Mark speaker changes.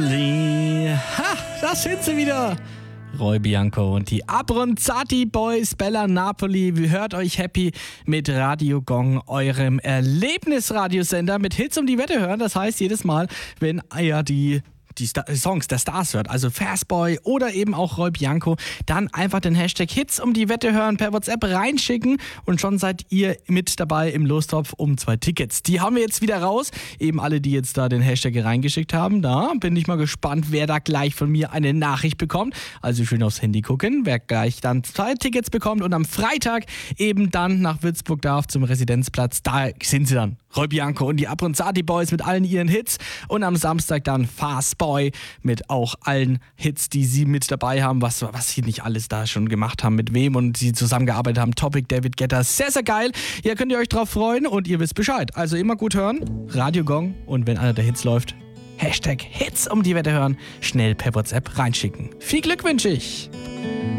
Speaker 1: Ha, das sind sie wieder. Roy Bianco und die Abronzati Boys, Bella Napoli. Hört euch happy mit Radio Gong, eurem Erlebnisradiosender mit Hits um die Wette hören. Das heißt, jedes Mal, wenn ihr die Songs der Stars hört, also Fastboy oder eben auch Roy Bianco, dann einfach den Hashtag Hits um die Wette hören per WhatsApp reinschicken und schon seid ihr mit dabei im Lostopf um 2 Tickets. Die haben wir jetzt wieder raus, eben alle, die jetzt da den Hashtag reingeschickt haben. Da bin ich mal gespannt, wer da gleich von mir eine Nachricht bekommt. Also schön aufs Handy gucken, wer gleich dann 2 Tickets bekommt und am Freitag eben dann nach Würzburg darf zum Residenzplatz. Da sind sie dann. Roy Bianco und die Abronzati Boys mit allen ihren Hits und am Samstag dann Fastboy mit auch allen Hits, die sie mit dabei haben, was sie nicht alles da schon gemacht haben, mit wem und sie zusammengearbeitet haben. Topic, David Guetta, sehr, sehr geil. Hier könnt ihr euch drauf freuen und ihr wisst Bescheid. Also immer gut hören, Radio Gong und wenn einer der Hits läuft, Hashtag Hits um die Wette hören, schnell per WhatsApp reinschicken. Viel Glück wünsche ich!